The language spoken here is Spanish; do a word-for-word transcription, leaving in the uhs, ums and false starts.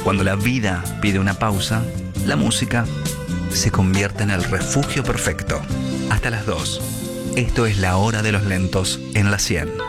Cuando la vida pide una pausa, la música se convierte en el refugio perfecto. Hasta las dos. Esto es La Hora de los Lentos en la cien.